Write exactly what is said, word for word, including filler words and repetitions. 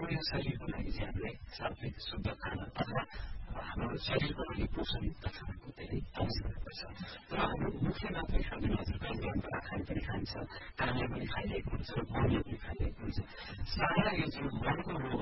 हाम्रो यो शरीरको लागि चाहिँ हामीलाई सात्विक शुद्ध खाना अथवा हाम्रो शरीरको लागि पोषणयुक्त खानाको धेरै आवश्यकता पर्छ। तर हाम्रो मुख्य मात्रै खाँदैन, हजुरको परम्परा खाने पनि खान्छ, कामले पनि खाइरहेको हुन्छ, मनले पनि खाइरहेको हुन्छ। सारा यो जुन मनको रोगहरू